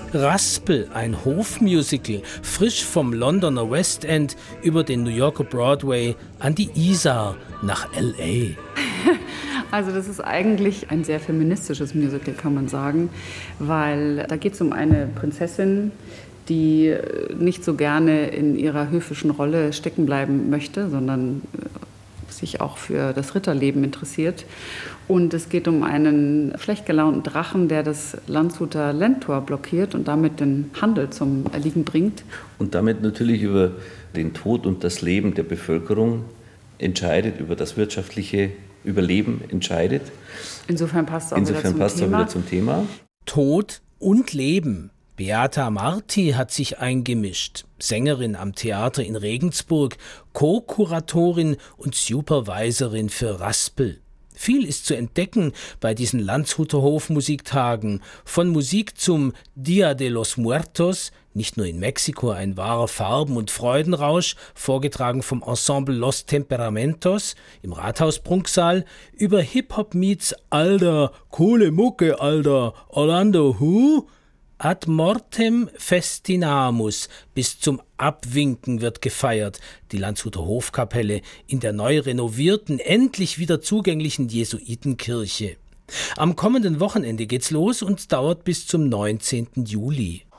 Raspel, ein Hofmusical, frisch vom Londoner West End über den New Yorker Broadway an die Isar nach L.A. Also das ist eigentlich ein sehr feministisches Musical, kann man sagen, weil da geht es um eine Prinzessin, die nicht so gerne in ihrer höfischen Rolle stecken bleiben möchte, sondern sich auch für das Ritterleben interessiert. Und es geht um einen schlecht gelaunten Drachen, der das Landshuter Lendtor blockiert und damit den Handel zum Erliegen bringt. Und damit natürlich über den Tod und das Leben der Bevölkerung entscheidet, über das wirtschaftliche Überleben entscheidet. Insofern passt es auch wieder zum Thema. Tod und Leben. Beata Marti hat sich eingemischt. Sängerin am Theater in Regensburg, Co-Kuratorin und Supervisorin für Raspel. Viel ist zu entdecken bei diesen Landshuter Hofmusiktagen. Von Musik zum Dia de los Muertos, nicht nur in Mexiko ein wahrer Farben- und Freudenrausch, vorgetragen vom Ensemble Los Temperamentos im Rathaus-Prunksaal, über Hip-Hop meets Alter, coole Mucke, Alter, Orlando Who? Ad mortem festinamus, bis zum Abwinken wird gefeiert. Die Landshuter Hofkapelle in der neu renovierten, endlich wieder zugänglichen Jesuitenkirche. Am kommenden Wochenende geht's los und dauert bis zum 19. Juli.